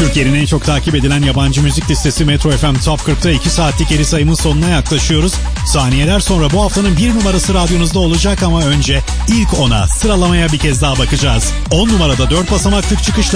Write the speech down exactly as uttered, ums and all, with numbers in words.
Türkiye'nin en çok takip edilen yabancı müzik listesi Metro F M Top kırkta iki saatlik geri sayımın sonuna yaklaşıyoruz. Saniyeler sonra bu haftanın bir numarası radyonuzda olacak ama önce ilk ona, sıralamaya bir kez daha bakacağız. on numarada dört basamaklık çıkışla